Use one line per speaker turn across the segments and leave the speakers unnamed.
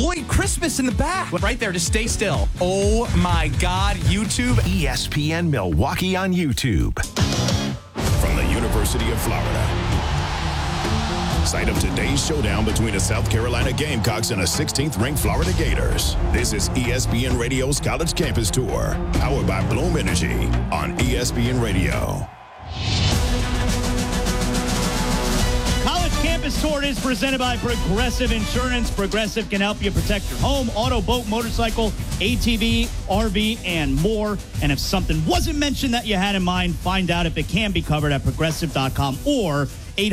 Lloyd Christmas in the back. Right there, just stay still. Oh my God, YouTube.
ESPN Milwaukee on YouTube.
From the University of Florida. Site of today's showdown between the South Carolina Gamecocks and the 16th-ranked Florida Gators. This is ESPN Radio's College Campus Tour, powered by Bloom Energy on ESPN Radio.
College Campus Tour is presented by Progressive Insurance. Progressive can help you protect your home, auto, boat, motorcycle, ATV, RV, and more. And if something wasn't mentioned that you had in mind, find out if it can be covered at progressive.com or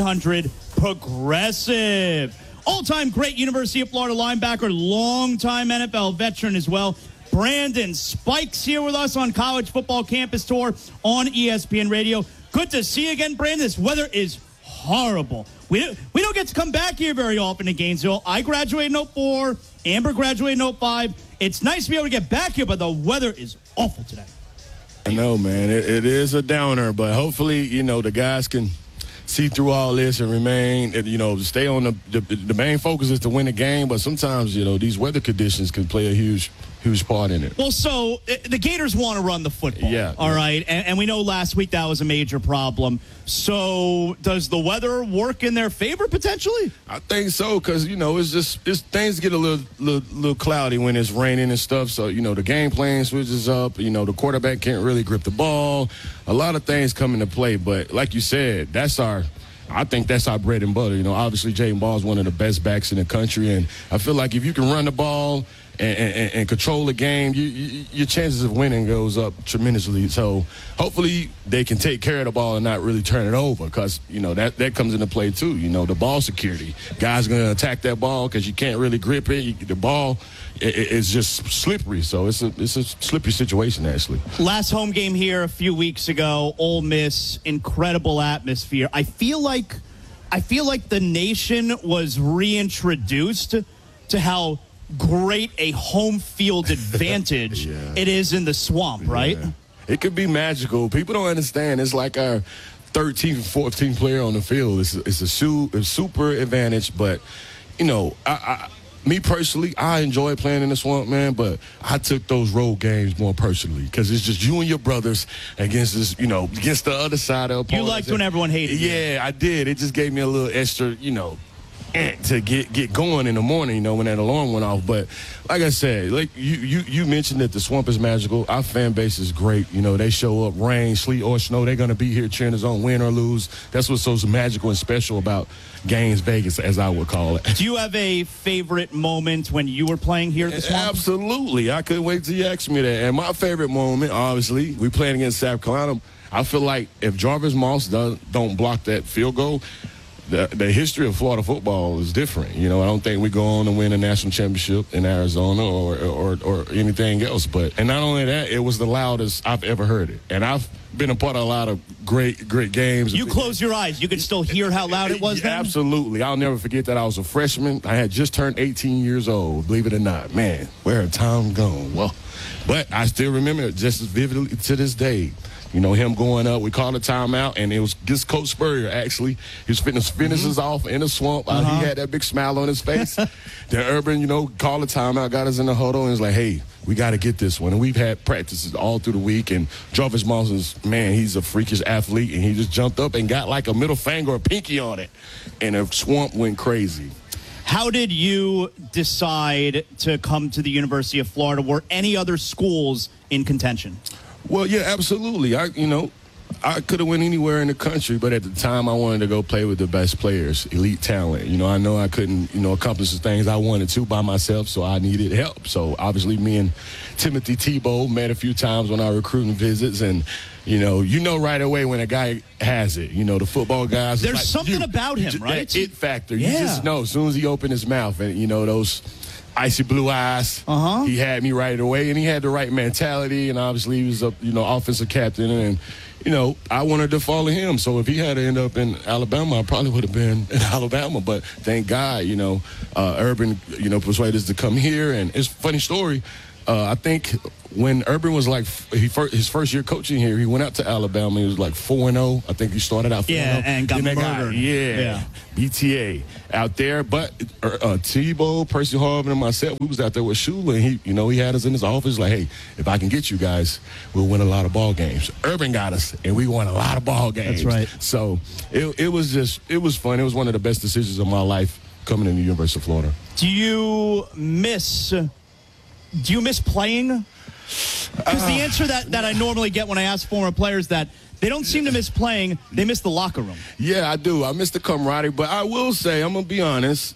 800-PROGRESSIVE. All-time great University of Florida linebacker, longtime NFL veteran as well. Brandon Spikes here with us on College Football Campus Tour on ESPN Radio. Good to see you again, Brandon. This weather is horrible. We don't get to come back here very often in Gainesville. I graduated in 04. Amber graduated in 05. It's nice to be able to get back here, but the weather is awful today.
I know, man. It is a downer, but hopefully, the guys can see through all this and remain, stay on the main focus is to win the game, but sometimes, these weather conditions can play a huge part in it.
Well, so the Gators want to run the football.
Yeah.
All right. And we know last week that was a major problem. So does the weather work in their favor potentially?
I think so, because, it's things get a little cloudy when it's raining and stuff. So, the game plan switches up. The quarterback can't really grip the ball. A lot of things come into play. But like you said, I think that's our bread and butter. Obviously, Jaden Ball is one of the best backs in the country. And I feel like if you can run the ball and control the game, your chances of winning goes up tremendously. So hopefully they can take care of the ball and not really turn it over, because, that comes into play too. The ball security. Guys going to attack that ball because you can't really grip it. The ball is just slippery. So it's a slippery situation, actually.
Last home game here a few weeks ago, Ole Miss, incredible atmosphere. I feel like the nation was reintroduced to how great a home field advantage it is in the Swamp, right?
Yeah. It could be magical. People don't understand. It's like our 13th and 14th player on the field. It's a super advantage, but, me personally, I enjoy playing in the Swamp, man, but I took those road games more personally because it's just you and your brothers against this, against the other side of the
You liked when everyone hated you.
Yeah, I did. It just gave me a little extra, to get going in the morning, when that alarm went off. But like I said, like you mentioned that the Swamp is magical. Our fan base is great. They show up, rain, sleet, or snow. They're going to be here cheering us on, win or lose. That's what's so magical and special about Gaines Vegas, as I would call it.
Do you have a favorite moment when you were playing here at the Swamp?
Absolutely. I couldn't wait till you asked me that. And my favorite moment, obviously, we playing against South Carolina. I feel like if Jarvis Moss don't block that field goal, the history of Florida football is different. I don't think we go on to win a national championship in Arizona or anything else. And not only that, it was the loudest I've ever heard it. And I've been a part of a lot of great games.
You close your eyes, you could still hear how loud it was then?
Absolutely. I'll never forget that I was a freshman. I had just turned 18 years old, believe it or not. Man, where had time gone? Well, but I still remember it just as vividly to this day. Him going up, we called a timeout, and it was just Coach Spurrier, actually. He was finish us off in the Swamp. He had that big smile on his face. Then Urban, called a timeout, got us in the huddle, and was like, hey, we got to get this one. And we've had practices all through the week, and Jarvis Moss is, man, he's a freakish athlete, and he just jumped up and got like a middle finger or pinky on it, and the Swamp went crazy.
How did you decide to come to the University of Florida? Were any other schools in contention?
Well, yeah, absolutely. I could have went anywhere in the country, but at the time I wanted to go play with the best players, elite talent. I know I couldn't, accomplish the things I wanted to by myself, so I needed help. So obviously me and Timothy Tebow met a few times on our recruiting visits, and right away when a guy has it. The football guys.
There's something about him, right?
That it factor.
Yeah.
You just know as soon as he opened his mouth, and those icy blue eyes. He had me right away, and he had the right mentality, and obviously he was a offensive captain, and I wanted to follow him. So if he had to end up in Alabama, I probably would have been in Alabama. But thank God, Urban, persuaded us to come here. And it's a funny story. I think when Urban was like his first year coaching here, he went out to Alabama. He was like 4-0. I think he started out 4-0.
Yeah, and got murdered.
BTA out there. But Tebow, Percy Harvin, and myself, we was out there with Shula, and he had us in his office like, hey, if I can get you guys, we'll win a lot of ball games. Urban got us, and we won a lot of ball games.
That's right.
So it was fun. It was one of the best decisions of my life coming to the University of Florida.
Do you miss playing? Because the answer that I normally get when I ask former players that they don't seem to miss playing, they miss the locker room.
Yeah, I do. I miss the camaraderie, but I will say, I'm gonna be honest.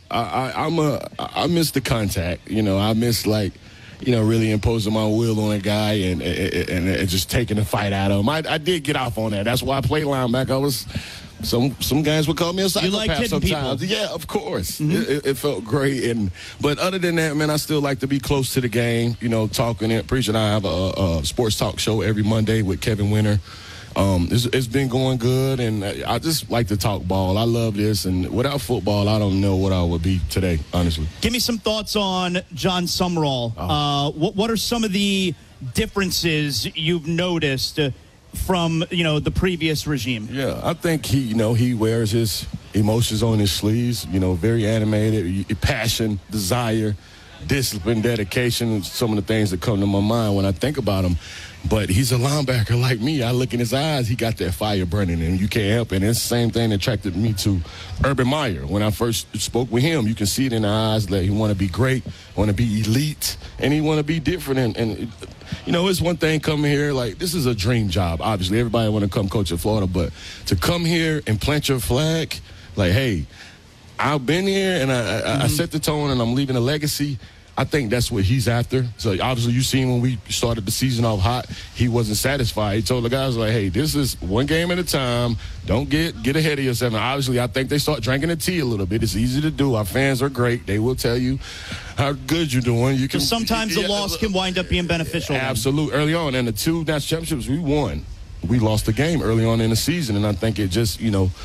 I miss the contact. I miss really imposing my will on a guy and just taking the fight out of him. I did get off on that. That's why I played linebacker. Some guys would call me a psychopath sometimes.
People.
Yeah, of course. Mm-hmm. It felt great. But other than that, man, I still like to be close to the game, talking it. Preacher and I have a sports talk show every Monday with Kevin Winter. It's been going good, and I just like to talk ball. I love this, and without football, I don't know what I would be today, honestly.
Give me some thoughts on John Sumrall. What are some of the differences you've noticed from the previous regime?
Yeah, I think he wears his emotions on his sleeves. Very animated, passion, desire, discipline, dedication. Some of the things that come to my mind when I think about him. But he's a linebacker like me. I look in his eyes, he got that fire burning, and you can't help it. And it's the same thing that attracted me to Urban Meyer. When I first spoke with him, you can see it in the eyes that he want to be great, want to be elite, and he want to be different. And it's one thing coming here, like, this is a dream job. Obviously, everybody want to come coach at Florida, but to come here and plant your flag, like, hey, I've been here, and I set the tone, and I'm leaving a legacy. I think that's what he's after. So obviously you seen when we started the season off hot, he wasn't satisfied. He told the guys, like, hey, this is one game at a time. Don't get ahead of yourself. And obviously I think they start drinking the tea a little bit. It's easy to do. Our fans are great. They will tell you how good you're doing. You can
sometimes the loss can wind up being beneficial.
Absolutely. Early on, and the 2 national championships we won, we lost the game early on in the season, and I think it just,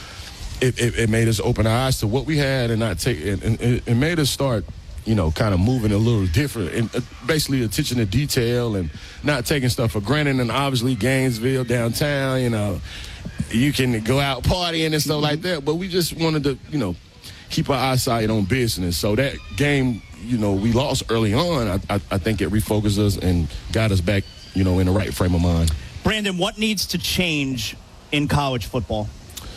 it made us open our eyes to what we had and not take it, and it made us start kind of moving a little different, and basically attention to detail and not taking stuff for granted. And obviously Gainesville, downtown, you can go out partying and stuff like that. But we just wanted to, keep our eyesight on business. So that game, we lost early on. I think it refocused us and got us back, in the right frame of mind.
Brandon, what needs to change in college football?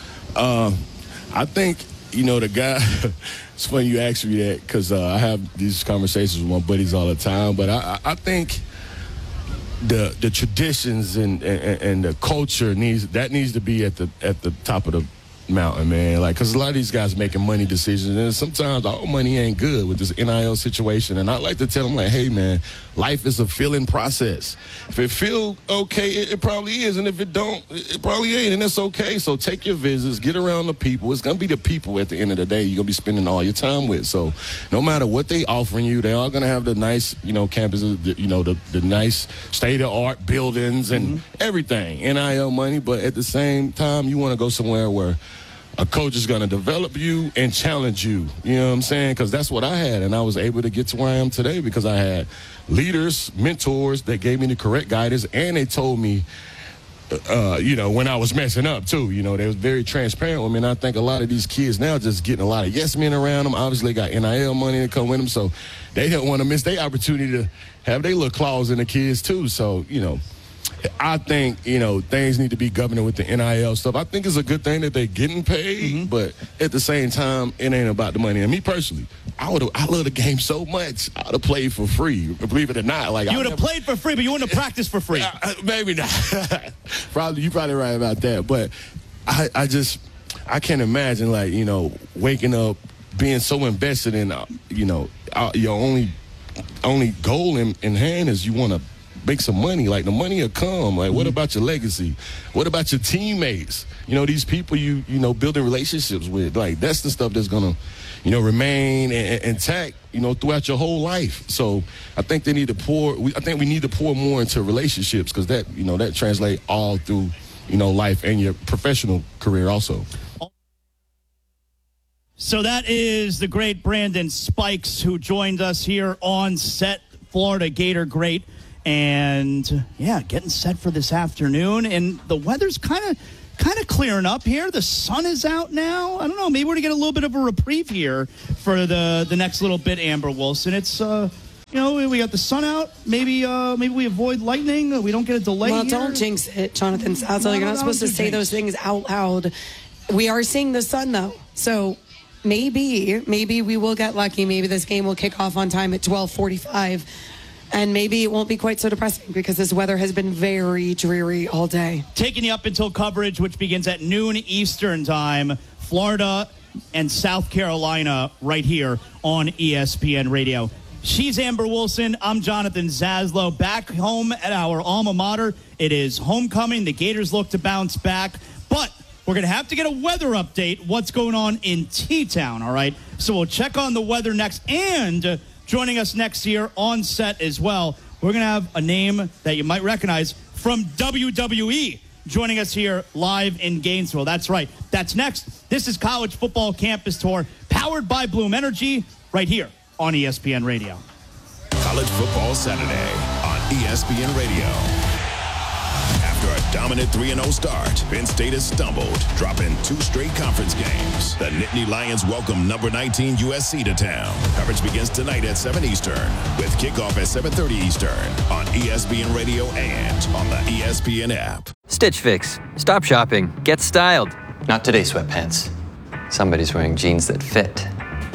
I think, the guy, it's funny you ask me that because I have these conversations with my buddies all the time, but I think the traditions and the culture needs to be at the top of the mountain, man. Like, because a lot of these guys making money decisions, and sometimes all money ain't good with this NIL situation. And I like to tell them, like, hey, man, life is a feeling process. If it feel okay, it probably is, and if it don't, it probably ain't, and that's okay. So take your visits, get around the people. It's gonna be the people at the end of the day you're gonna be spending all your time with. So no matter what they offering you, they are gonna have the nice, campuses, the nice state-of-the-art buildings and everything, NIL money. But at the same time, you want to go somewhere where a coach is going to develop you and challenge you. You know what I'm saying? Because that's what I had, and I was able to get to where I am today because I had leaders, mentors that gave me the correct guidance, and they told me, when I was messing up, too. They was very transparent with me, and I think a lot of these kids now just getting a lot of yes men around them. Obviously, got NIL money to come with them, so they don't want to miss their opportunity to have their little claws in the kids, too. So, I think, things need to be governed with the NIL stuff. I think it's a good thing that they're getting paid, but at the same time, it ain't about the money. And me personally, I love the game so much, I would have played for free, believe it or not. Like,
you would have played for free, but you wouldn't have practiced for free.
Maybe not. You're probably right about that. But I can't imagine, waking up, being so invested in, your only goal in hand is you want to make some money. Like, the money will come. Like, what about your legacy? What about your teammates? These people you building relationships with. Like, that's the stuff that's gonna, remain intact, throughout your whole life. So I think they need to we need to pour more into relationships, because that, that translates all through, life and your professional career also.
So that is the great Brandon Spikes, who joined us here on set Florida Gator great. And, yeah, getting set for this afternoon. And the weather's kind of clearing up here. The sun is out now. I don't know. Maybe we're going to get a little bit of a reprieve here for the next little bit, Amber Wilson. It's, we got the sun out. Maybe we avoid lightning. We don't get a delay
Well,
here.
don't jinx it, Jonathan Sazzo. You're not supposed to say those things out loud. We are seeing the sun, though. So maybe we will get lucky. Maybe this game will kick off on time at 12:45. And maybe it won't be quite so depressing because this weather has been very dreary all day.
Taking you up until coverage, which begins at noon Eastern time, Florida and South Carolina right here on ESPN Radio. She's Amber Wilson. I'm Jonathan Zaslow. Back home at our alma mater. It is homecoming. The Gators look to bounce back. But we're going to have to get a weather update. What's going on in T-Town, all right? So we'll check on the weather next. And joining us next year on set as well, we're going to have a name that you might recognize from WWE joining us here live in Gainesville. That's right. That's next. This is College Football Campus Tour, powered by Bloom Energy, right here on ESPN Radio.
College Football Saturday on ESPN Radio. After a dominant 3-0 start, Penn State has stumbled, dropping 2 straight conference games. The Nittany Lions welcome number 19 USC to town. Coverage begins tonight at 7 Eastern, with kickoff at 7:30 Eastern on ESPN Radio and on the ESPN app.
Stitch Fix. Stop shopping. Get styled.
Not today, sweatpants. Somebody's wearing jeans that fit.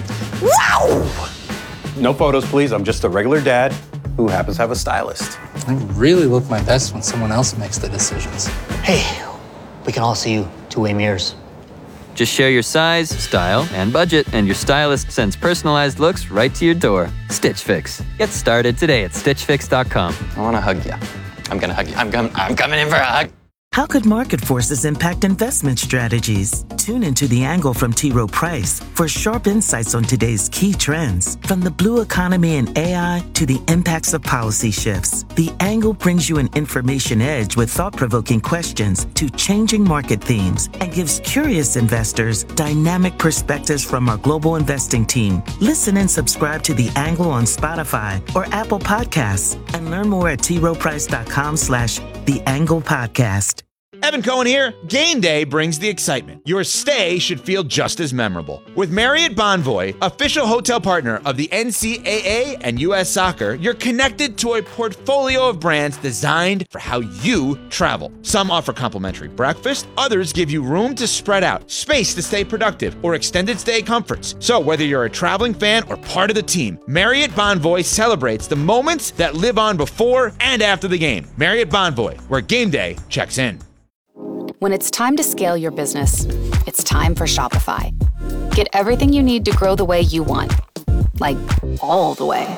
Wow! No photos, please. I'm just a regular dad who happens to have a stylist.
I really look my best when someone else makes the decisions.
Hey, we can all see you two-way mirrors.
Just share your size, style, and budget, and your stylist sends personalized looks right to your door. Stitch Fix. Get started today at StitchFix.com.
I want to hug you. I'm going to hug you. I'm coming in for a hug.
How could market forces impact investment strategies? Tune into The Angle from T. Rowe Price for sharp insights on today's key trends. From the blue economy and AI to the impacts of policy shifts, The Angle brings you an information edge with thought-provoking questions to changing market themes and gives curious investors dynamic perspectives from our global investing team. Listen and subscribe to The Angle on Spotify or Apple Podcasts and learn more at troweprice.com/The Angle Podcast.
Evan Cohen here. Game day brings the excitement. Your stay should feel just as memorable. With Marriott Bonvoy, official hotel partner of the NCAA and U.S. Soccer, you're connected to a portfolio of brands designed for how you travel. Some offer complimentary breakfast, others give you room to spread out, space to stay productive, or extended stay comforts. So whether you're a traveling fan or part of the team, Marriott Bonvoy celebrates the moments that live on before and after the game. Marriott Bonvoy, where game day checks in.
When it's time to scale your business, it's time for Shopify. Get everything you need to grow the way you want. Like, all the way.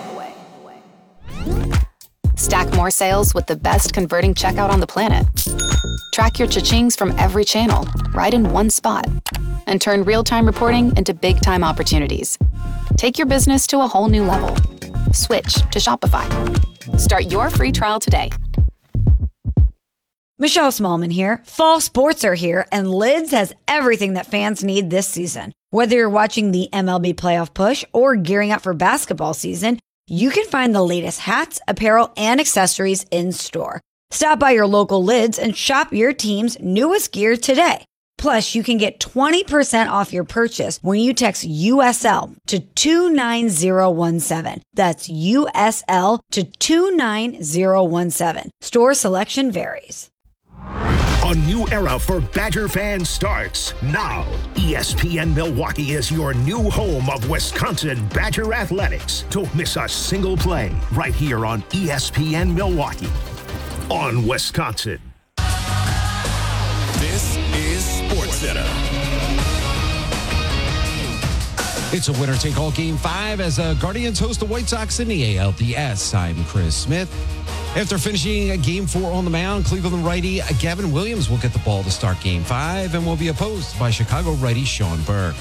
Stack more sales with the best converting checkout on the planet. Track your cha-chings from every channel, right in one spot. And turn real-time reporting into big-time opportunities. Take your business to a whole new level. Switch to Shopify. Start your free trial today.
Michelle Smallman here. Fall sports are here, and Lids has everything that fans need this season. Whether you're watching the MLB playoff push or gearing up for basketball season, you can find the latest hats, apparel, and accessories in store. Stop by your local Lids and shop your team's newest gear today. Plus, you can get 20% off your purchase when you text USL to 29017. That's USL to 29017. Store selection varies.
A new era for Badger fans starts now. ESPN Milwaukee is your new home of Wisconsin Badger athletics. Don't miss a single play right here on ESPN Milwaukee on Wisconsin.
This is SportsCenter.
It's a winner-take-all Game 5 as Guardians host the White Sox in the ALDS. I'm Chris Smith. After finishing Game 4 on the mound, Cleveland righty Gavin Williams will get the ball to start Game 5 and will be opposed by Chicago righty Sean Burke.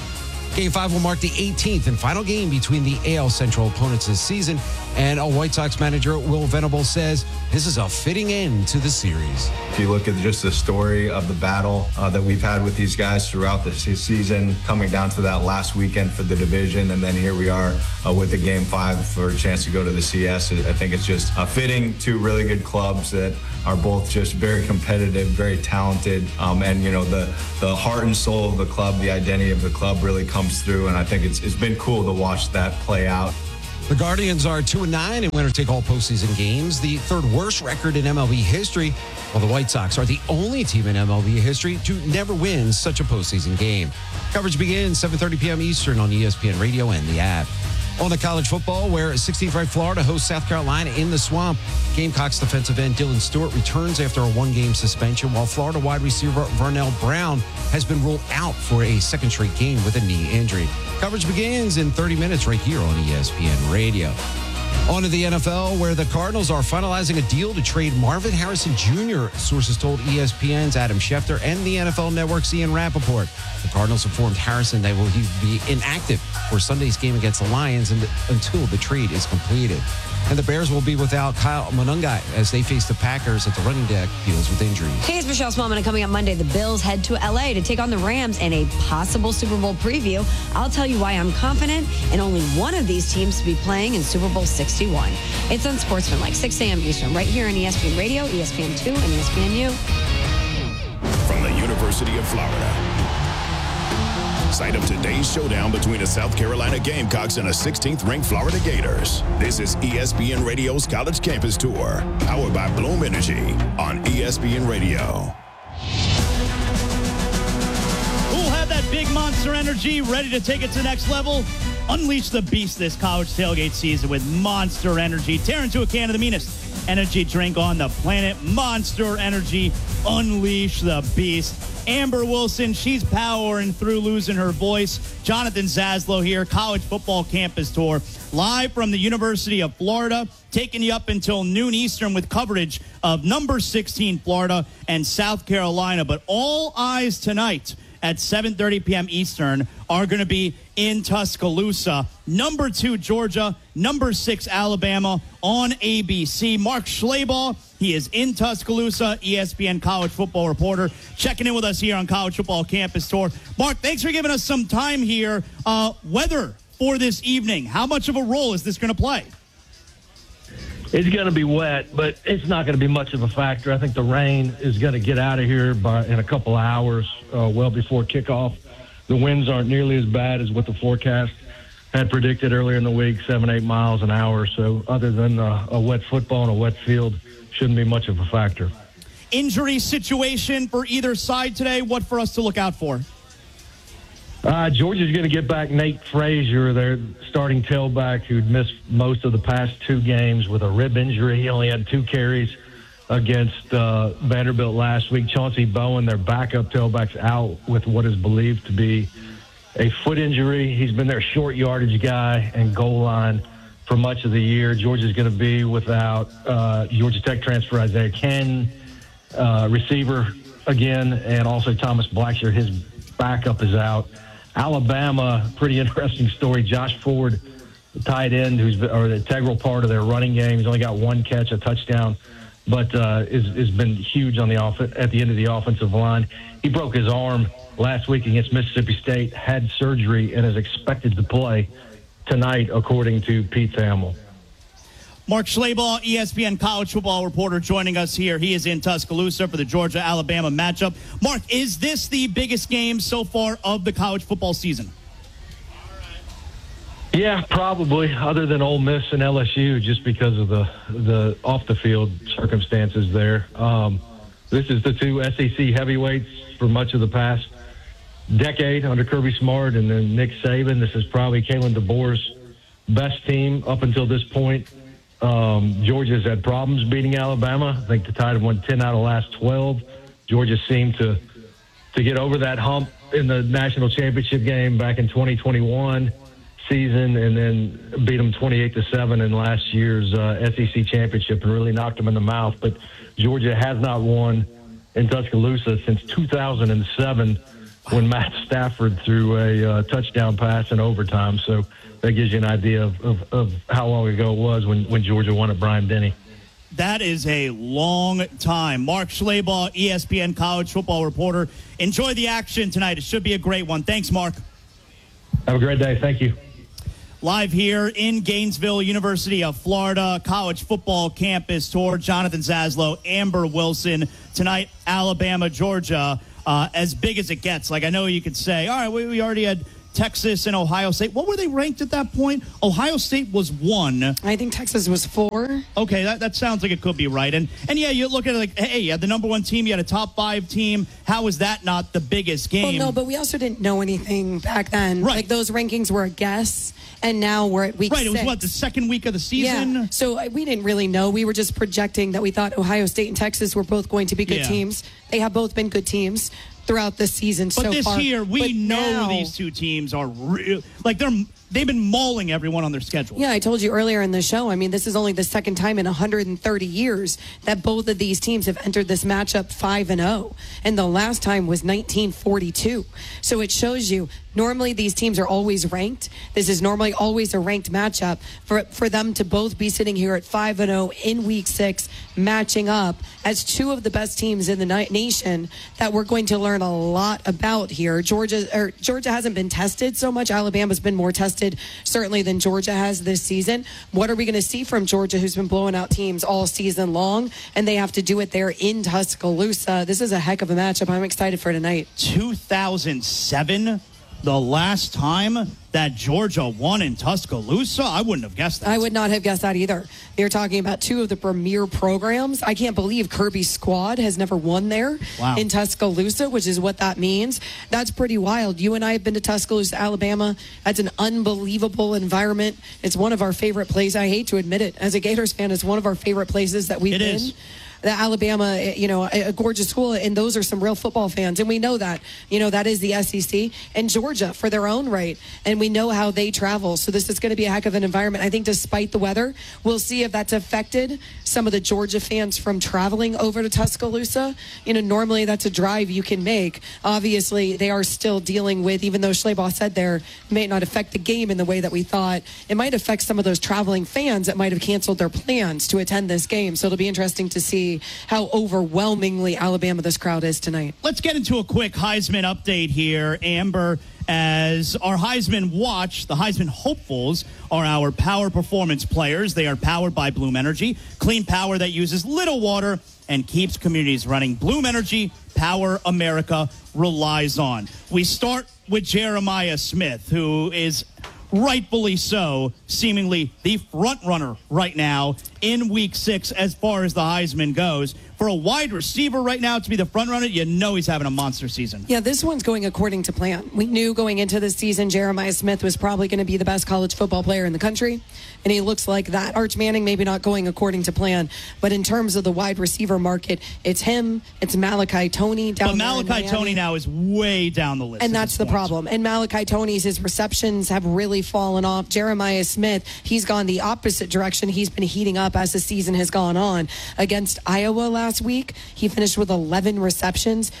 Game 5 will mark the 18th and final game between the AL Central opponents this season. And a White Sox manager, Will Venable, says this is a fitting end to the series.
If you look at just the story of the battle that we've had with these guys throughout the season, coming down to that last weekend for the division, and then here we are with the Game 5 for a chance to go to the CS. I think it's just fitting. Two really good clubs that are both just very competitive, very talented, and the heart and soul of the club, the identity of the club really comes through, and I think it's been cool to watch that play out.
The Guardians are 2-9 in winner-take-all postseason games, the third worst record in MLB history, while the White Sox are the only team in MLB history to never win such a postseason game. Coverage begins 7:30 p.m. Eastern on ESPN Radio and the app. On the college football, where 16th-ranked Florida hosts South Carolina in the Swamp, Gamecocks defensive end Dylan Stewart returns after a one-game suspension, while Florida wide receiver Vernell Brown has been ruled out for a second straight game with a knee injury. Coverage begins in 30 minutes right here on ESPN Radio. On to the NFL, where the Cardinals are finalizing a deal to trade Marvin Harrison Jr., sources told ESPN's Adam Schefter and the NFL Network's Ian Rappaport. The Cardinals informed Harrison that he will be inactive for Sunday's game against the Lions until the trade is completed. And the Bears will be without Kyle Monungai as they face the Packers at the running back deals with injuries.
Hey, it's Michelle Smallman, and coming up Monday, the Bills head to L.A. to take on the Rams in a possible Super Bowl preview. I'll tell you why I'm confident in only one of these teams to be playing in Super Bowl 61. It's Unsportsmanlike, 6 a.m. Eastern, right here on ESPN Radio, ESPN2, and ESPNU.
From the University of Florida, site of today's showdown between the South Carolina Gamecocks and the 16th-ranked Florida Gators. This is ESPN Radio's College Campus Tour, powered by Bloom Energy on ESPN Radio.
Who'll have that big Monster Energy ready to take it to the next level? Unleash the beast this college tailgate season with Monster Energy. Tear into a can of the meanest energy drink on the planet. Monster Energy. Unleash the beast. Amber Wilson, she's powering through, losing her voice. Jonathan Zaslow here, College Football Campus Tour, live from the University of Florida, taking you up until noon Eastern with coverage of number 16 Florida and South Carolina. But all eyes tonight at 7:30 p.m. Eastern are going to be in Tuscaloosa. Number 2 Georgia, number 6 Alabama on ABC. Mark Schlabach, he is in Tuscaloosa, ESPN college football reporter, checking in with us here on College Football Campus Tour. Mark, thanks for giving us some time here. Weather for this evening, how much of a role is this going to play?
It's going to be wet, but it's not going to be much of a factor. I think the rain is going to get out of here in a couple of hours, well before kickoff. The winds aren't nearly as bad as what the forecast had predicted earlier in the week, 7-8 miles an hour. So other than a wet football and a wet field, shouldn't be much of a factor.
Injury situation for either side today, what for us to look out for?
Georgia's going to get back Nate Frazier, their starting tailback, who'd missed most of the past 2 games with a rib injury. He only had 2 carries against Vanderbilt last week. Chauncey Bowen, their backup tailback's out with what is believed to be a foot injury. He's been their short yardage guy and goal line for much of the year. Georgia's going to be without Georgia Tech transfer Isaiah Ken, receiver again, and also Thomas Blackshear. His backup is out. Alabama, pretty interesting story. Josh Ford, the tight end, who's an integral part of their running game. He's only got 1 catch, a touchdown, but has been huge on the at the end of the offensive line. He broke his arm last week against Mississippi State, had surgery, and is expected to play tonight, according to Pete Thamel.
Mark Schlabach, ESPN college football reporter, joining us here. He is in Tuscaloosa for the Georgia-Alabama matchup. Mark, is this the biggest game so far of the college football season?
Yeah, probably, other than Ole Miss and LSU, just because of the off-the-field circumstances there. This is the 2 SEC heavyweights for much of the past decade under Kirby Smart and then Nick Saban. This is probably Kalen DeBoer's best team up until this point. Georgia's had problems beating Alabama. I think the Tide have won 10 out of the last 12. Georgia seemed to get over that hump in the national championship game back in 2021 season, and then beat them 28-7 in last year's SEC championship and really knocked them in the mouth. But Georgia has not won in Tuscaloosa since 2007. when Matt Stafford threw a touchdown pass in overtime. So that gives you an idea of how long ago it was when Georgia won at Bryant-Denny.
That is a long time. Mark Schlabach, ESPN college football reporter. Enjoy the action tonight. It should be a great one. Thanks, Mark.
Have a great day. Thank you.
Live here in Gainesville, University of Florida, college football campus tour. Jonathan Zaslow, Amber Wilson. Tonight, Alabama, Georgia, as big as it gets. Like, I know you could say, all right, we already had Texas and Ohio State. What were they ranked at that point? Ohio State was 1.
I think Texas was 4.
Okay, that sounds like it could be right. And yeah, you look at it like, hey, you had the number 1 team, you had a top 5 team. How is that not the biggest game?
Well, no, but we also didn't know anything back then.
Right.
Like, those rankings were a guess, and now we're at week 6.
Right, it was what, the second week of the season?
Yeah, so we didn't really know. We were just projecting that we thought Ohio State and Texas were both going to be good teams. They have both been good teams throughout the season so far.
But this year, we know these two teams are real. Like, they've been mauling everyone on their schedule.
Yeah, I told you earlier in the show, I mean, this is only the second time in 130 years that both of these teams have entered this matchup 5-0. And the last time was 1942. So it shows you, normally these teams are always ranked. This is normally always a ranked matchup. For them to both be sitting here at 5-0 in week 6, matching up as two of the best teams in the nation that we're going to learn a lot about here. Georgia hasn't been tested so much. Alabama's been more tested certainly than Georgia has this season. What are we going to see from Georgia, who's been blowing out teams all season long, and they have to do it there in Tuscaloosa? This is a heck of a matchup. I'm excited for tonight.
2007, the last time that Georgia won in Tuscaloosa? I wouldn't have guessed that.
I would not have guessed that either. You're talking about two of the premier programs. I can't believe Kirby's squad has never won there in Tuscaloosa, which is what that means. That's pretty wild. You and I have been to Tuscaloosa, Alabama. That's an unbelievable environment. It's one of our favorite places. I hate to admit it. As a Gators fan, it's one of our favorite places that we've been.
Is.
The Alabama, a gorgeous school, and those are some real football fans, and we know that. That is the SEC, and Georgia for their own right, and we know how they travel, so this is going to be a heck of an environment. I think despite the weather, we'll see if that's affected some of the Georgia fans from traveling over to Tuscaloosa. Normally that's a drive you can make. Obviously, they are still dealing with, even though Schlabach said there, it may not affect the game in the way that we thought, it might affect some of those traveling fans that might have canceled their plans to attend this game, so it'll be interesting to see how overwhelmingly Alabama this crowd is tonight.
Let's get into a quick Heisman update here, Amber. As our Heisman watch, the Heisman hopefuls are our power performance players. They are powered by Bloom Energy, clean power that uses little water and keeps communities running. Bloom Energy, power America relies on. We start with Jeremiah Smith, who is rightfully so, seemingly the front runner right now in week 6 as far as the Heisman goes. For a wide receiver right now to be the front runner, he's having a monster season.
Yeah, this one's going according to plan. We knew going into this season Jeremiah Smith was probably going to be the best college football player in the country, and he looks like that. Arch Manning maybe not going according to plan, but in terms of the wide receiver market, it's him, it's Malachi Toney down there.
But Malachi Toney now is way down the list.
And that's the problem. And Malachi Toney's, his receptions have really fallen off. Jeremiah Smith, he's gone the opposite direction. He's been heating up as the season has gone on. Against Iowa last week, he finished with 11 receptions,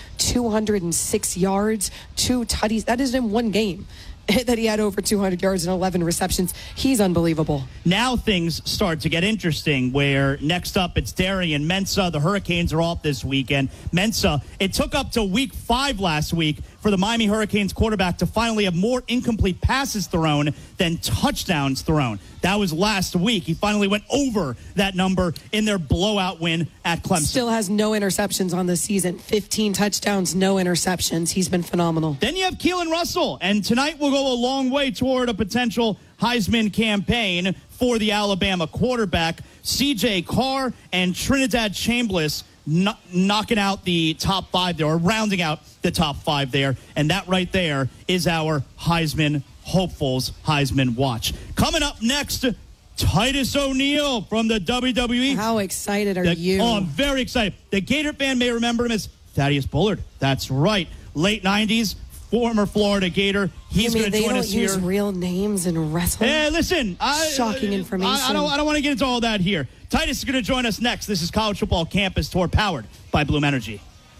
206 yards, 2 tutties. That is in one game that he had over 200 yards and 11 receptions. He's unbelievable.
Now things start to get interesting, where next up it's Darian Mensah. The Hurricanes are off this weekend. Mensah, it took up to week 5 last week for the Miami Hurricanes quarterback to finally have more incomplete passes thrown than touchdowns thrown. That was last week. He finally went over that number in their blowout win at Clemson.
Still has no interceptions on this season. 15 touchdowns, no interceptions. He's been phenomenal.
Then you have Keelan Russell, and tonight will go a long way toward a potential Heisman campaign for the Alabama quarterback. C.J. Carr and Trinidad Chambliss knocking out the top 5 there, or rounding out the top 5 there. And that right there is our Heisman hopefuls Heisman watch. Coming up next, Titus O'Neil from the WWE.
How excited are you?
Oh, I'm very excited. The Gator fan may remember him as Thaddeus Bullard. That's right. Late 90s, former Florida Gator. He's going to join us here.
They don't use real names in wrestling.
Hey, listen.
Shocking information.
I don't want to get into all that here. Titus is going to join us next. This is College Football Campus Tour, powered by Bloom Energy.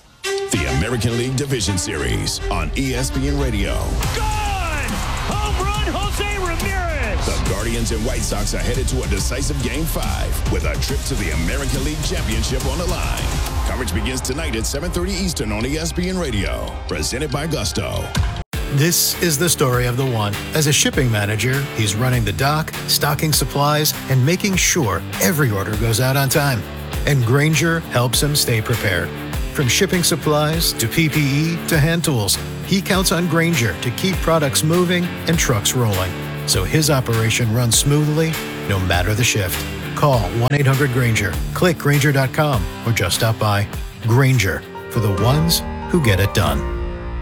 the American League Division Series on ESPN Radio.
Gone! Home run, Jose Ramirez!
The Guardians and White Sox are headed to a decisive Game 5 with a trip to the American League Championship on the line. Coverage begins tonight at 7:30 Eastern on ESPN Radio. Presented by Gusto.
This is the story of the one. As a shipping manager, he's running the dock, stocking supplies, and making sure every order goes out on time. And Grainger helps him stay prepared. From shipping supplies to PPE to hand tools, he counts on Grainger to keep products moving and trucks rolling, so his operation runs smoothly no matter the shift. Call 1-800-GRAINGER, click Grainger.com, or just stop by. Grainger, for the ones who get it done.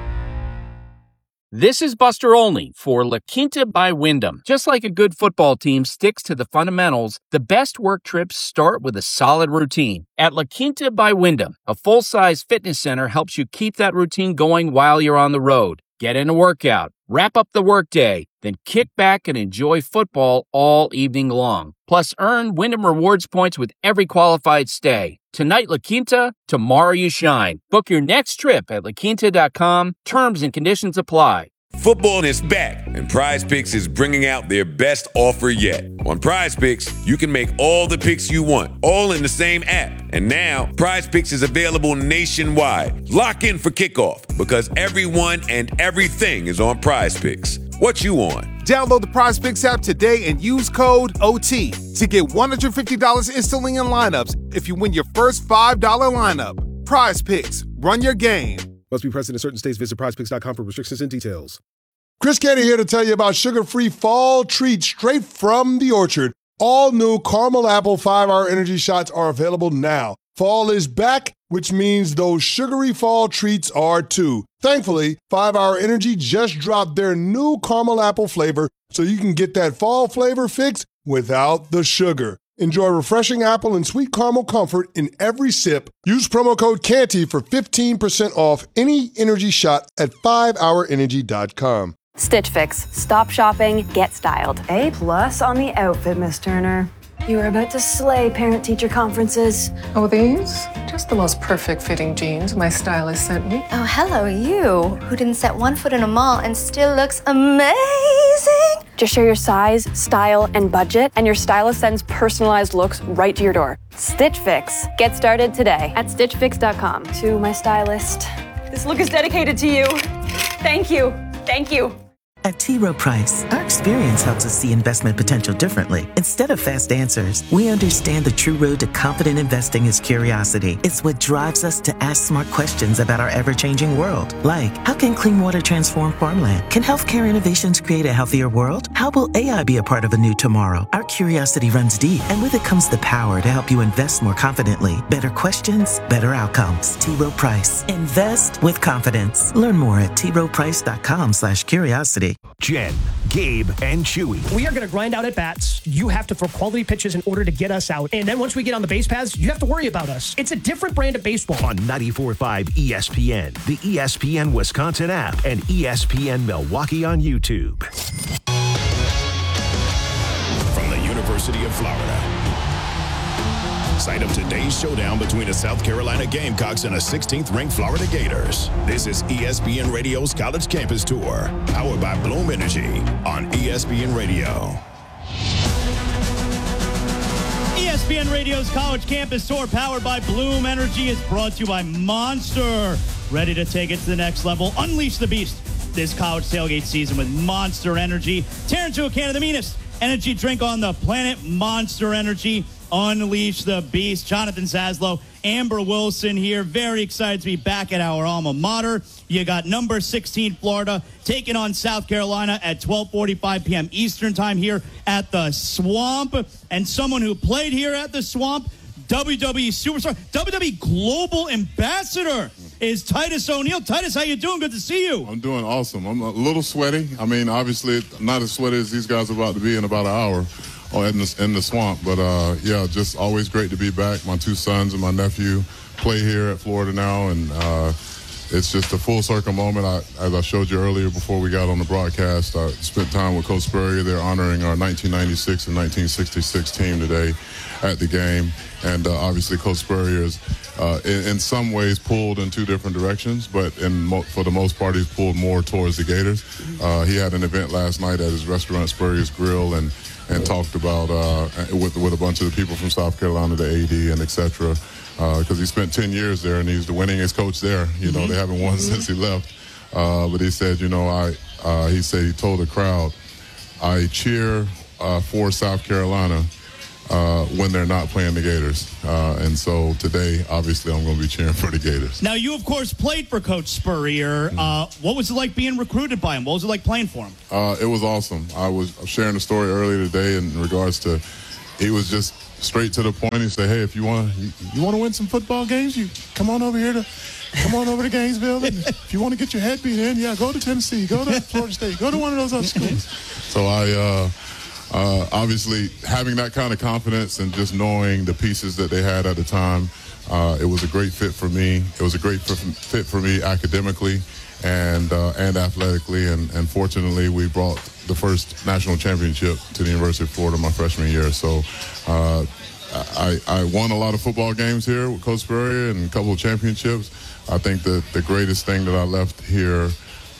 This is Buster Olney for La Quinta by Wyndham. Just like a good football team sticks to the fundamentals, the best work trips start with a solid routine. At La Quinta by Wyndham, a full-size fitness center helps you keep that routine going while you're on the road. Get in a workout, wrap up the workday, then kick back and enjoy football all evening long. Plus, earn Wyndham Rewards points with every qualified stay. Tonight, La Quinta, tomorrow you shine. Book your next trip at laquinta.com. Terms and conditions apply.
Football is back, and Prize Picks is bringing out their best offer yet. On Prize Picks, you can make all the picks you want, all in the same app. And now, Prize Picks is available nationwide. Lock in for kickoff, because everyone and everything is on Prize Picks. What you on?
Download the Prize Picks app today and use code OT to get $150 instantly in lineups if you win your first $5 lineup. Prize Picks, run your game.
Must be present in certain states. Visit prizepicks.com for restrictions and details.
Chris Canty here to tell you about sugar-free fall treats straight from the orchard. All new caramel apple 5-hour energy shots are available now. Fall is back, which means those sugary fall treats are too. Thankfully, 5-hour energy just dropped their new caramel apple flavor, so you can get that fall flavor fix without the sugar. Enjoy refreshing apple and sweet caramel comfort in every sip. Use promo code CANTY for 15% off any energy shot at 5hourenergy.com.
Stitch Fix. Stop shopping, get styled.
A+ on the outfit, Miss Turner. You were about to slay parent-teacher conferences.
Oh, these? Just the most perfect fitting jeans my stylist sent me.
Oh, hello, you, who didn't set one foot in a mall and still looks amazing.
Just share your size, style, and budget, and your stylist sends personalized looks right to your door. Stitch Fix. Get started today at stitchfix.com. To my stylist, this look is dedicated to you. Thank you. Thank you.
At T. Rowe Price, our experience helps us see investment potential differently. Instead of fast answers, we understand the true road to confident investing is curiosity. It's what drives us to ask smart questions about our ever-changing world. Like, how can clean water transform farmland? Can healthcare innovations create a healthier world? How will AI be a part of a new tomorrow? Our curiosity runs deep, and with it comes the power to help you invest more confidently. Better questions, better outcomes. T. Rowe Price. Invest with confidence. Learn more at troweprice.com/curiosity.
Jen, Gabe, and Chewy.
We are going to grind out at bats. You have to throw quality pitches in order to get us out. And then once we get on the base paths, you have to worry about us. It's a different brand of baseball.
On 94.5 ESPN, the ESPN Wisconsin app, and ESPN Milwaukee on YouTube.
From the University of Florida. Site of today's showdown between the South Carolina Gamecocks and the 16th ranked Florida Gators. This is ESPN Radio's College Campus Tour, powered by Bloom Energy on ESPN Radio.
ESPN Radio's College Campus Tour, powered by Bloom Energy, is brought to you by Monster. Ready to take it to the next level? Unleash the beast this college tailgate season with Monster Energy. Tear into a can of the meanest energy drink on the planet, Monster Energy. Unleash the beast. Jonathan Zaslow, Amber Wilson here. Very excited to be back at our alma mater. You got number 16 Florida taking on South Carolina at 12:45 p.m. Eastern time here at the Swamp. And someone who played here at the Swamp, WWE superstar, WWE Global Ambassador, is Titus O'Neil. Titus, how you doing? Good to see you.
I'm doing awesome. I'm a little sweaty. I mean, obviously not as sweaty as these guys are about to be in about an hour. In the Swamp, but yeah, just always great to be back. My two sons and my nephew play here at Florida now, and it's just a full circle moment. As I showed you earlier before we got on the broadcast, I spent time with Coach Spurrier. They're honoring our 1996 and 1966 team today. at the game. And obviously, Coach Spurrier is, in some ways, pulled in two different directions, but for the most part, he's pulled more towards the Gators. He had an event last night at his restaurant, Spurrier's Grill, and talked about with a bunch of the people from South Carolina, the AD and et cetera, because he spent 10 years there, and he's the winningest coach there. You know, they haven't won since he left. But he said, he told the crowd, I cheer for South Carolina when they're not playing the Gators. And so today, obviously, I'm going to be cheering for the Gators.
Now, you, of course, played for Coach Spurrier. What was it like being recruited by him? What was it like playing for him?
It was awesome. I was sharing a story earlier today in regards to, he was just straight to the point. He said, hey, if you want to win some football games, you come on over to Gainesville. And if you want to get your head beat in, go to Tennessee, go to Florida State, go to one of those other schools. So I obviously, having that kind of confidence and just knowing the pieces that they had at the time, it was a great fit for me. It was a great fit for me academically and athletically. And fortunately, we brought the first national championship to the University of Florida my freshman year. So I won a lot of football games here with Coach Spurrier and a couple of championships. I think that the greatest thing that I left here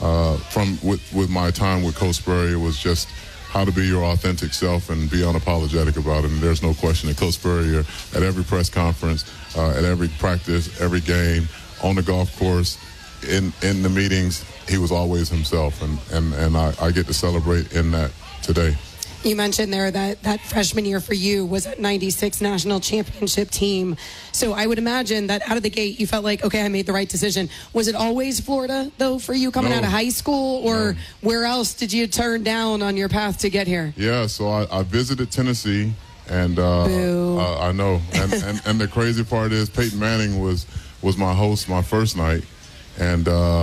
with my time with Coach Spurrier was just how to be your authentic self and be unapologetic about it. And there's no question that Coach Spurrier, at every press conference, at every practice, every game, on the golf course, in the meetings, he was always himself. And I get to celebrate in that today.
You mentioned there that freshman year for you was a 96 national championship team. So I would imagine that out of the gate, you felt like, okay, I made the right decision. Was it always Florida, though, for you coming out of high school? Or where else did you turn down on your path to get here?
Yeah, so I visited Tennessee. And I know. And the crazy part is Peyton Manning was my host my first night. And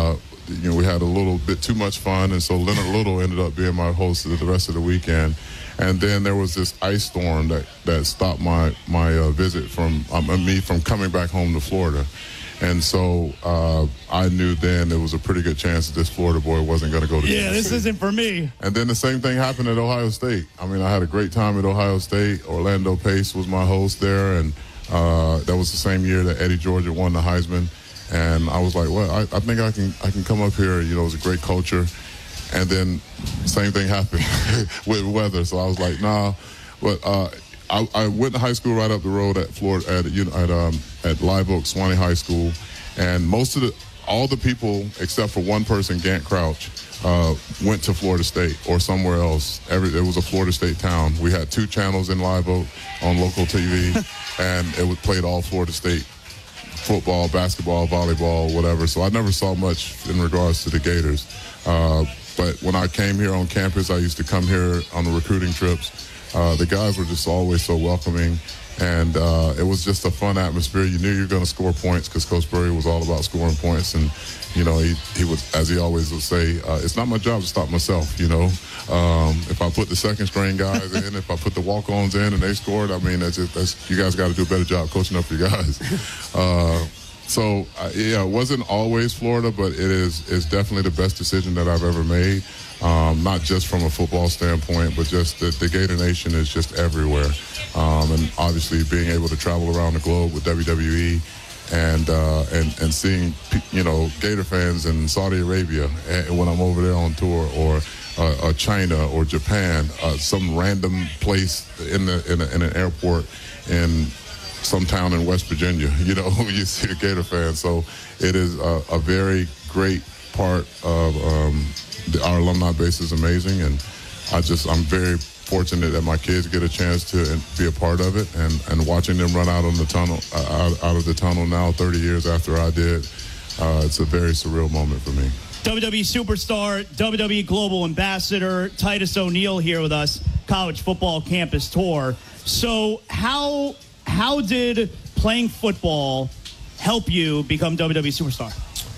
we had a little bit too much fun, and so Leonard Little ended up being my host the rest of the weekend. And then there was this ice storm that stopped my visit from me from coming back home to Florida. And so I knew then there was a pretty good chance that this Florida boy wasn't going to go to Tennessee.
This isn't for me.
And then the same thing happened at Ohio State. I mean, I had a great time at Ohio State. Orlando Pace was my host there, and that was the same year that Eddie Georgia won the Heisman. And I was like, well, I think I can come up here. It was a great culture. And then same thing happened with weather. So I was like, nah. But I went to high school right up the road at Florida at Live Oak Swanee High School, and all the people except for one person, Gant Crouch, went to Florida State or somewhere else. It was a Florida State town. We had 2 channels in Live Oak on local TV, and it played all Florida State. Football, basketball, volleyball, whatever. So I never saw much in regards to the Gators. But when I came here on campus, I used to come here on the recruiting trips. The guys were just always so welcoming. And it was just a fun atmosphere. You knew you were going to score points because Coach Spurrier was all about scoring points. And, he would, as he always would say, it's not my job to stop myself, If I put the second string guys in, if I put the walk-ons in and they scored, I mean, you guys got to do a better job coaching up your guys. It wasn't always Florida, but it's definitely the best decision that I've ever made. Not just from a football standpoint, but just the Gator Nation is just everywhere. And obviously being able to travel around the globe with WWE and seeing, Gator fans in Saudi Arabia when I'm over there on tour, or China or Japan, some random place in an airport in some town in West Virginia, you see a Gator fan. So it is a very great part of our alumni base is amazing, and I'm very fortunate that my kids get a chance to be a part of it, and watching them run out of the tunnel now 30 years after I did, it's a very surreal moment for me.
WWE superstar, WWE Global Ambassador Titus O'Neil here with us, College Football Campus Tour. So how did playing football help you become WWE superstar?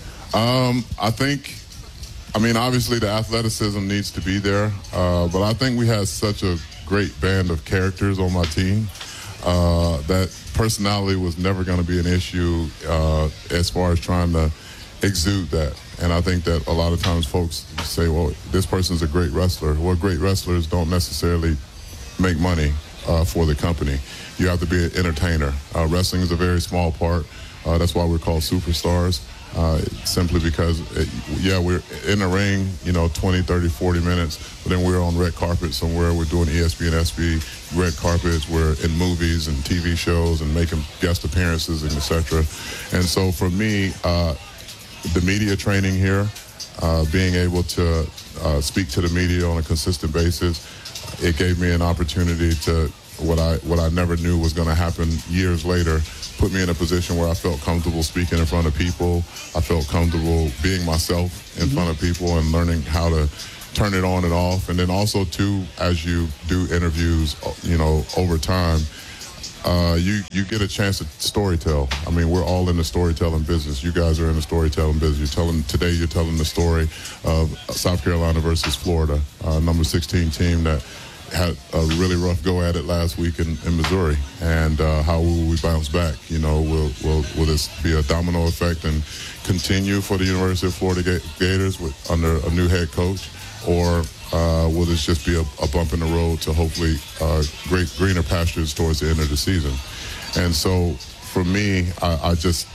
I mean, obviously the athleticism needs to be there, but I think we had such a great band of characters on my team that personality was never going to be an issue as far as trying to exude that. And I think that a lot of times folks say, well, this person's a great wrestler. Well, great wrestlers don't necessarily make money. for the company. You have to be an entertainer. Wrestling is a very small part. That's why we're called superstars. Simply because, we're in the ring, 20, 30, 40 minutes, but then we're on red carpet somewhere. We're doing ESPN SB red carpets. We're in movies and TV shows and making guest appearances and etc. And so for me, the media training here, being able to speak to the media on a consistent basis, it gave me an opportunity to what I never knew was going to happen years later, put me in a position where I felt comfortable speaking in front of people. I felt comfortable being myself in front of people and learning how to turn it on and off. And then also, too, as you do interviews, over time, you get a chance to storytell. I mean, we're all in the storytelling business. You guys are in the storytelling business. You're telling the story of South Carolina versus Florida, number 16 team that had a really rough go at it last week in Missouri, and how will we bounce back? Will this be a domino effect and continue for the University of Florida Gators under a new head coach, or will this just be a bump in the road to hopefully greener pastures towards the end of the season? And so for me, I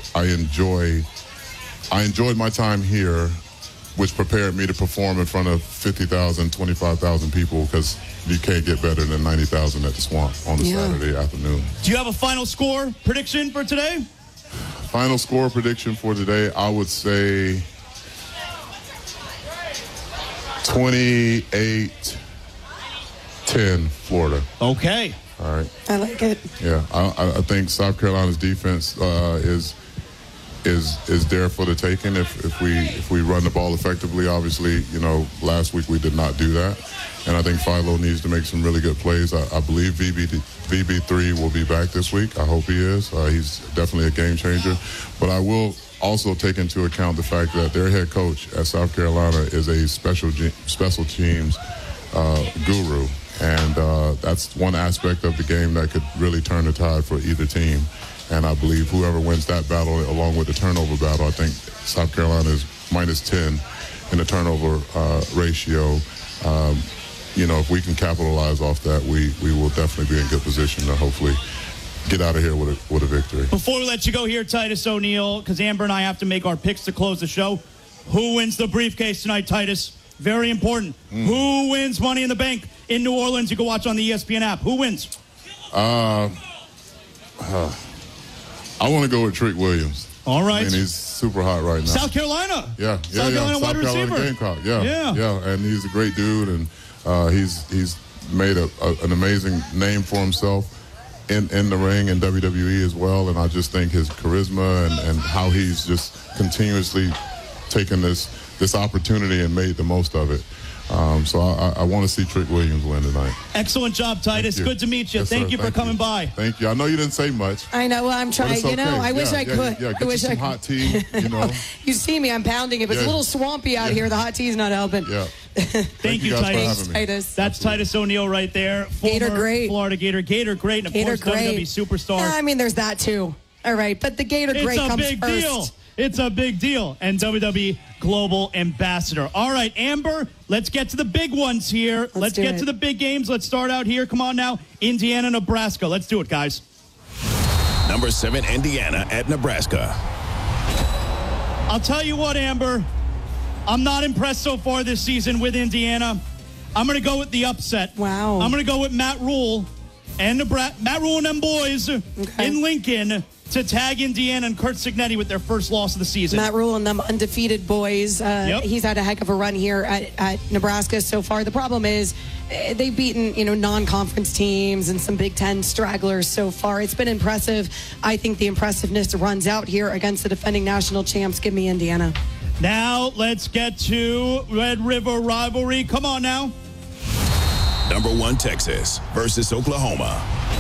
enjoyed my time here, which prepared me to perform in front of 50,000, 25,000 people, because you can't get better than 90,000 at the Swamp on a Saturday afternoon.
Do you have a final score prediction for today?
Final score prediction for today, I would say 28-10 Florida.
Okay.
All right.
I like it.
Yeah, I think South Carolina's defense is there for the taking if we run the ball effectively. Obviously, last week we did not do that, and I think Philo needs to make some really good plays. I believe VB3 will be back this week. I hope he is. He's definitely a game changer. But I will also take into account the fact that their head coach at South Carolina is a special teams guru, and that's one aspect of the game that could really turn the tide for either team. And I believe whoever wins that battle, along with the turnover battle, I think South Carolina is -10 in the turnover ratio. If we can capitalize off that, we will definitely be in good position to hopefully get out of here with a victory.
Before we let you go here, Titus O'Neil, because Amber and I have to make our picks to close the show. Who wins the briefcase tonight, Titus? Very important. Who wins Money in the Bank in New Orleans? You can watch on the ESPN app. Who wins?
I want to go with Trick Williams.
All right.
I mean, he's super hot right now.
South Carolina.
Yeah.
South Carolina wide receiver.
Gamecock. Yeah. And he's a great dude, and he's made an amazing name for himself in the ring and WWE as well. And I just think his charisma and how he's just continuously taken this opportunity and made the most of it. So I want to see Trick Williams win tonight.
Excellent job, Titus. Good to meet you.
Yes,
Thank
sir.
you for coming by.
Thank you. I know you didn't say much.
I know. I'm trying.
Okay.
I wish I could.
Yeah, get some hot tea.
You see me, I'm pounding it, but it's a little swampy out here. The hot tea's not helping.
Yeah.
Thank you, Titus. That's Titus O'Neil right there.
Gator great.
Florida Gator. Gator great. And, of course, WWE superstar.
I mean, there's that, too. All right. But the Gator great comes first.
It's a big deal. It's a big deal. And WWE Global Ambassador. All right, Amber, let's get to the big ones here. Let's get to the big games. Let's start out here. Come on now. Indiana, Nebraska. Let's do it, guys.
Number 7, Indiana at Nebraska.
I'll tell you what, Amber. I'm not impressed so far this season with Indiana. I'm going to go with the upset.
Wow.
I'm going to go with Matt Rule and Matt Rule and them boys in Lincoln to tag Indiana and Curt Cignetti with their first loss of the season.
Matt Rule and them undefeated boys. He's had a heck of a run here at Nebraska so far. The problem is they've beaten, non-conference teams and some Big Ten stragglers so far. It's been impressive. I think the impressiveness runs out here against the defending national champs. Give me Indiana.
Now let's get to Red River rivalry. Come on now.
Number 1, Texas versus Oklahoma.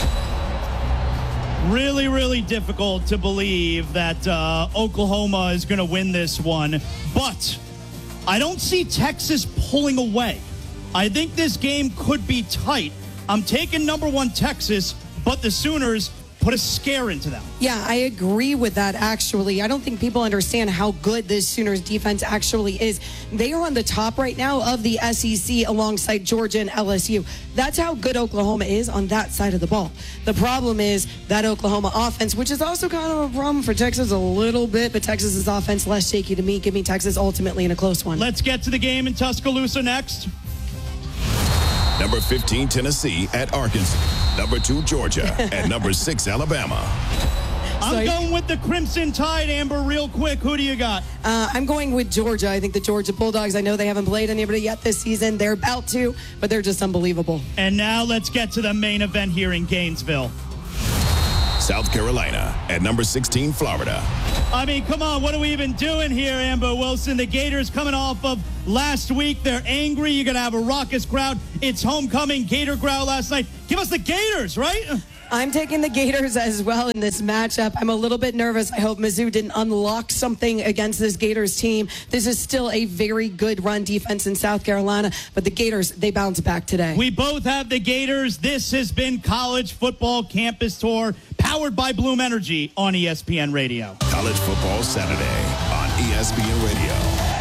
Really, really difficult to believe that Oklahoma is going to win this one. But I don't see Texas pulling away. I think this game could be tight. I'm taking number 1 Texas, but the Sooners put a scare into them.
Yeah, I agree with that, actually. I don't think people understand how good this Sooners defense actually is. They are on the top right now of the SEC alongside Georgia and LSU. That's how good Oklahoma is on that side of the ball. The problem is that Oklahoma offense, which is also kind of a problem for Texas a little bit, but Texas's offense less shaky to me. Give me Texas ultimately in a close one.
Let's get to the game in Tuscaloosa next.
Number 15, Tennessee at Arkansas. Number 2, Georgia at number 6, Alabama.
I'm going with the Crimson Tide, Amber, real quick. Who do you got?
I'm going with Georgia. I think the Georgia Bulldogs, I know they haven't played anybody yet this season. They're about to, but they're just unbelievable.
And now let's get to the main event here in Gainesville.
South Carolina at number 16, Florida.
I mean, come on, what are we even doing here, Amber Wilson? The Gators coming off of last week. They're angry. You're going to have a raucous crowd. It's homecoming. Gator crowd last night. Give us the Gators, right?
I'm taking the Gators as well in this matchup. I'm a little bit nervous. I hope Mizzou didn't unlock something against this Gators team. This is still a very good run defense in South Carolina, but the Gators, they bounce back today.
We both have the Gators. This has been College Football Campus Tour, powered by Bloom Energy on ESPN Radio.
College Football Saturday on ESPN Radio.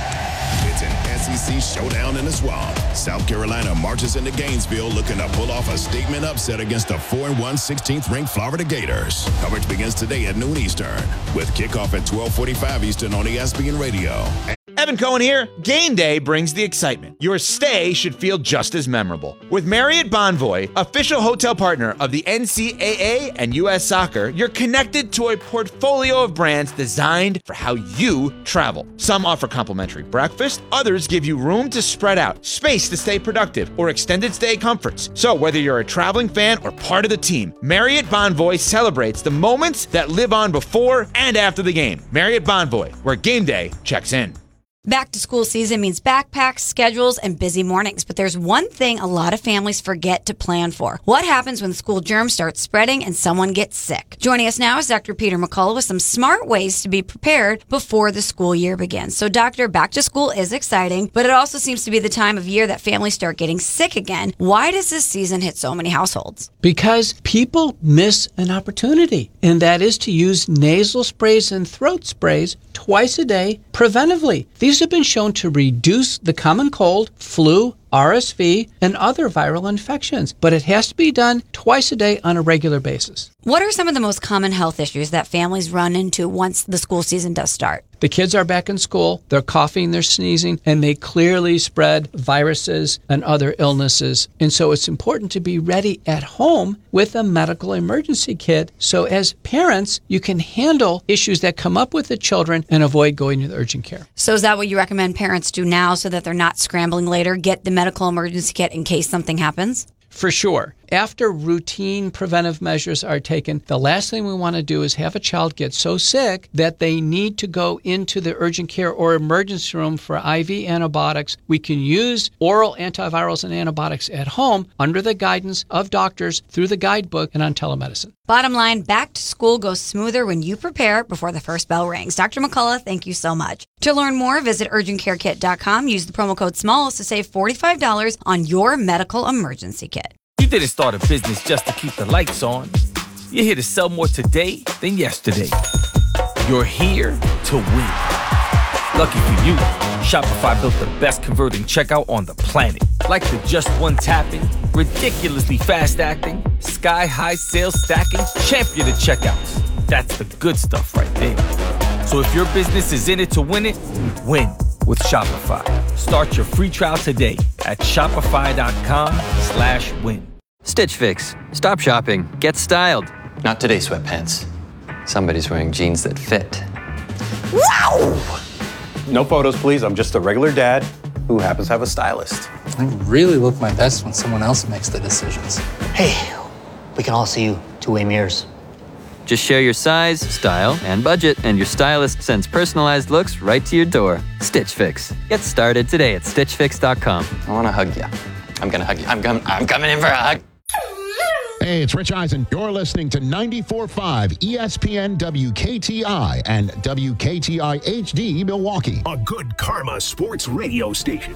It's an SEC showdown in the swamp. South Carolina marches into Gainesville looking to pull off a statement upset against the 4-1 16th-ranked Florida Gators. Coverage begins today at noon Eastern, with kickoff at 12:45 Eastern on ESPN Radio.
Evan Cohen here. Game day brings the excitement. Your stay should feel just as memorable. With Marriott Bonvoy, official hotel partner of the NCAA and U.S. Soccer, you're connected to a portfolio of brands designed for how you travel. Some offer complimentary breakfast, others give you room to spread out, space to stay productive, or extended stay comforts. So whether you're a traveling fan or part of the team, Marriott Bonvoy celebrates the moments that live on before and after the game. Marriott Bonvoy, where game day checks in.
Back to school season means backpacks, schedules, and busy mornings. But there's one thing a lot of families forget to plan for. What happens when school germs start spreading and someone gets sick? Joining us now is Dr. Peter McCullough with some smart ways to be prepared before the school year begins. So, Doctor, back to school is exciting, but it also seems to be the time of year that families start getting sick again. Why does this season hit so many households?
Because people miss an opportunity, and that is to use nasal sprays and throat sprays twice a day preventively. These have been shown to reduce the common cold, flu, RSV, and other viral infections, but it has to be done twice a day on a regular basis.
What are some of the most common health issues that families run into once the school season does start?
The kids are back in school, they're coughing, they're sneezing, and they clearly spread viruses and other illnesses. And so it's important to be ready at home with a medical emergency kit. So as parents, you can handle issues that come up with the children and avoid going to the urgent care.
So is that what you recommend parents do now so that they're not scrambling later? Get the medical emergency kit in case something happens?
For sure. After routine preventive measures are taken, the last thing we want to do is have a child get so sick that they need to go into the urgent care or emergency room for IV antibiotics. We can use oral antivirals and antibiotics at home under the guidance of doctors through the guidebook and on telemedicine.
Bottom line, back to school goes smoother when you prepare before the first bell rings. Dr. McCullough, thank you so much. To learn more, visit urgentcarekit.com. Use the promo code SMALLS to save $45 on your medical emergency kit.
You didn't start a business just to keep the lights on. You're here to sell more today than yesterday. You're here to win. Lucky for you, Shopify built the best converting checkout on the planet. Like the just one tapping, ridiculously fast acting, sky-high sales stacking, champion of checkouts. That's the good stuff right there. So if your business is in it to win it, win with Shopify. Start your free trial today at shopify.com/win.
Stitch Fix. Stop shopping. Get styled. Not today, sweatpants. Somebody's wearing jeans that fit.
Wow! No photos, please. I'm just a regular dad who happens to have a stylist.
I really look my best when someone else makes the decisions.
Hey, we can all see you two-way mirrors.
Just share your size, style, and budget, and your stylist sends personalized looks right to your door. Stitch Fix. Get started today at StitchFix.com. I want to hug you. I'm going to hug you. I'm coming in for a hug.
Hey, it's Rich Eisen. You're listening to 94.5 ESPN WKTI and WKTI HD Milwaukee. A good karma sports radio station.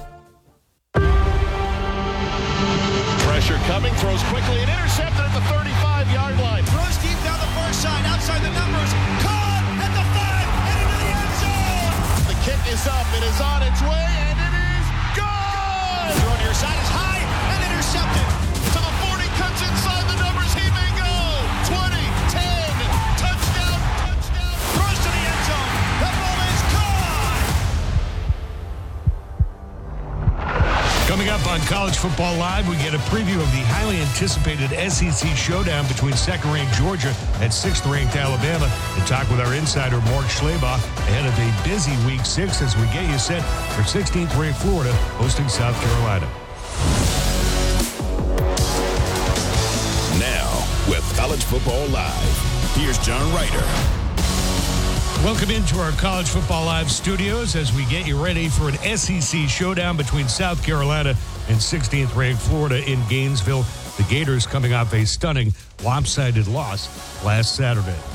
Pressure coming, throws quickly and intercepted at the 35-yard line. Throws deep down the far outside the numbers. Caught at the 5 and into the end zone.
The kick is up. It is on its way, and it is gone.
Throw near side is high and intercepted. To the 40, cuts inside the numbers. He may go. 20, 10, touchdown, throws to the end zone. The ball is gone.
Coming up on College Football Live, we get a preview of the highly anticipated SEC showdown between second-ranked Georgia and sixth-ranked Alabama, and talk with our insider Mark Schlabach ahead of a busy Week 6 as we get you set for 16th-ranked Florida hosting South Carolina.
Now, with College Football Live, here's John Ryder.
Welcome into our College Football Live studios as we get you ready for an SEC showdown between South Carolina and 16th-ranked Florida in Gainesville. The Gators coming off a stunning lopsided loss last Saturday.